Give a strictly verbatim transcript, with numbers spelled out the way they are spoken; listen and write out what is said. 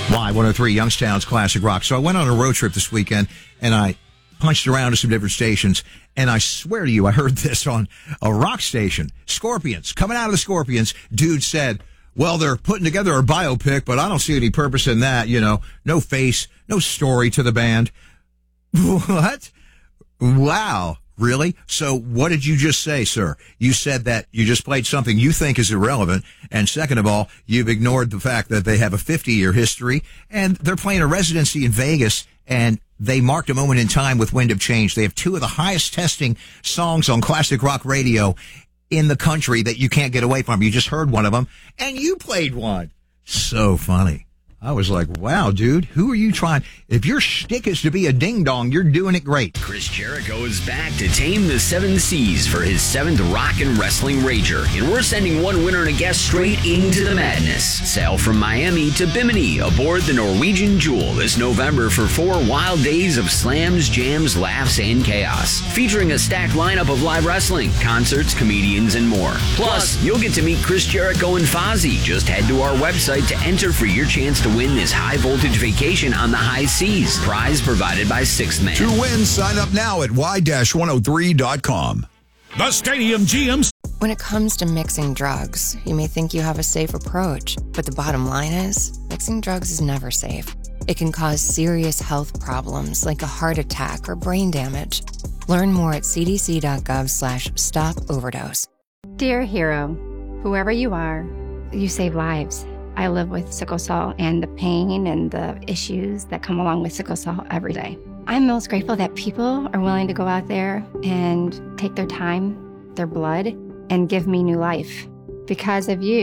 Y one oh three, Youngstown's Classic Rock. So I went on a road trip this weekend, and I punched around to some different stations, and I swear to you, I heard this on a rock station. Scorpions. Coming out of the Scorpions, dude said, well, they're putting together a biopic, but I don't see any purpose in that. You know, no face, no story to the band. What? Wow. Really? So what did you just say, sir? You said that you just played something you think is irrelevant. And second of all, you've ignored the fact that they have a fifty-year history and they're playing a residency in Vegas, and they marked a moment in time with Wind of Change. They have two of the highest testing songs on classic rock radio in the country that you can't get away from. You just heard one of them, and you played one. So funny. I was like, wow, dude, who are you trying? If your shtick is to be a ding-dong, you're doing it great. Chris Jericho is back to tame the seven seas for his seventh Rock and Wrestling Rager. And we're sending one winner and a guest straight into the madness. Sail from Miami to Bimini aboard the Norwegian Jewel this November for four wild days of slams, jams, laughs, and chaos. Featuring a stacked lineup of live wrestling, concerts, comedians, and more. Plus, you'll get to meet Chris Jericho and Fozzy. Just head to our website to enter for your chance to win this high-voltage vacation on the high seas. Prize provided by Sixth Man. To win, sign up now at y dash one oh three dot com. The Stadium G M. When it comes to mixing drugs, you may think you have a safe approach, but the bottom line is, mixing drugs is never safe. It can cause serious health problems like a heart attack or brain damage. Learn more at c d c dot gov slash stop overdose. Dear hero, whoever you are, you save lives. I live with sickle cell and the pain and the issues that come along with sickle cell every day. I'm most grateful that people are willing to go out there and take their time, their blood, and give me new life. Because of you,